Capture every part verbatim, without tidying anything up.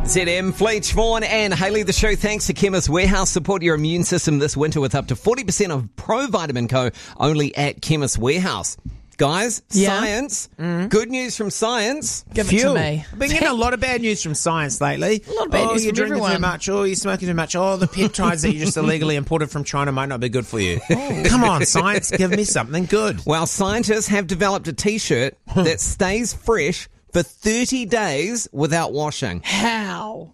Z M, Fleetch, Vaughan and Hayley. The show thanks to Chemist Warehouse. Support your immune system this winter with up to forty percent of Pro Vitamin Co. only at Chemist Warehouse. Guys, Yeah. science. Mm. Good news from science. Give it Phew. to me. I've been getting a lot of bad news from science lately. A lot of bad oh, news you're from drinking everyone. too much. Oh, you're smoking too much. Oh, the peptides that you just illegally imported from China might not be good for you. Come on, science, give me something good. Well, scientists have developed a T-shirt that stays fresh for thirty days without washing. How?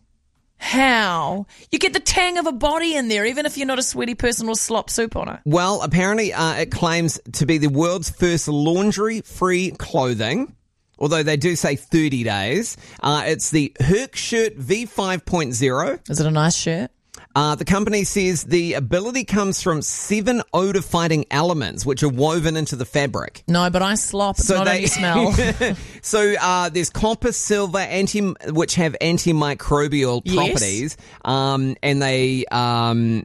How? You get the tang of a body in there, even if you're not a sweaty person or slop soup on it. Well, apparently uh, it claims to be the world's first laundry-free clothing, although they do say thirty days. Uh, it's the Herc Shirt V five point oh. Is it a nice shirt? Uh, the company says the ability comes from seven odor-fighting elements, which are woven into the fabric. No, but I slop. It's not only smell. so uh, there's copper, silver, anti, which have antimicrobial Yes. properties, um, and they um,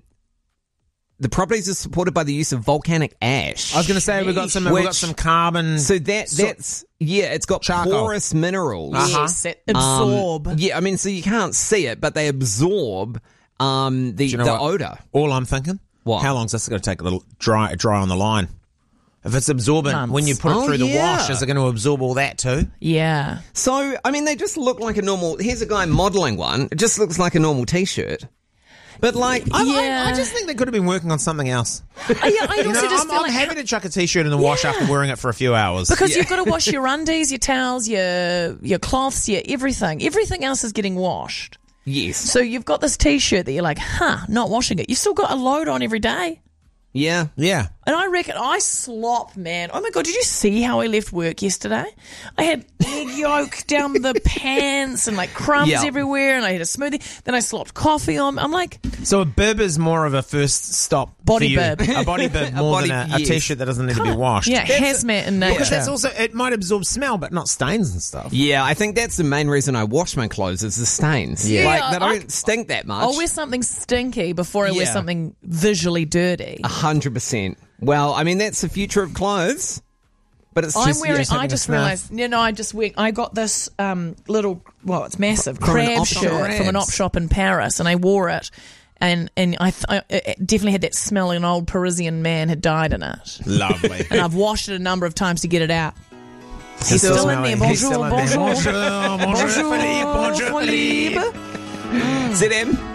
the properties are supported by the use of volcanic ash. I was going to say we've got some, we've got Which- some carbon. So that So- that's yeah, it's got Charcoal. porous minerals. Uh-huh. Yes, it absorb. Um, yeah, I mean, so you can't see it, but they absorb um, the Do you know the what? odor. All I'm thinking, What? how long's this going to take a little dry dry on the line? If it's absorbent, Months. when you put it Oh, through the yeah. wash, is it going to absorb all that too? Yeah. So I mean, they just look like a normal. Here's a guy modeling one. It just looks like a normal T-shirt, but like I, Yeah. I, I just think they could have been working on something else. Uh, yeah, I You also know, just I'm, feel I'm like happy to chuck a t-shirt in the wash Yeah. after wearing it for a few hours. because you've got to wash your undies, your towels, your your cloths, your everything. Everything else is getting washed. yes, So you've got this T-shirt that you're like, huh, not washing it. You've still got a load on every day. yeah. yeah. And I reckon I slop, man. Oh my God, did you see how I left work yesterday? I had egg yolk down the pants and like crumbs Yeah. everywhere, and I had a smoothie. Then I slopped coffee on. I'm like, So a bib is more of a first stop Body for you. bib. A body bib A more body- than a, a yes. t-shirt that doesn't need to be washed. yeah, hazmat in nature. Because that's also, it might absorb smell, but not stains and stuff. Yeah, I think that's the main reason I wash my clothes is the stains. Yeah. Like, Yeah, they don't I- stink that much. I'll wear something stinky before I wear Yeah. something visually dirty. A hundred percent. Well, I mean, that's the future of clothes. But it's I'm just, wearing. just having I a just snuff. realised. You know, I just went. I got this um, little. Well, it's massive From an crab op shop. shirt from an op Crabs. shop in Paris, and I wore it, and and I, th- I it definitely had that smell. An old Parisian man had died in it, Lovely. and I've washed it a number of times to get it out. He's still in there. He's still Bonjour, in there. bonjour. Bonjour, bonjour, Philippe, bonjour, Philippe. Z M.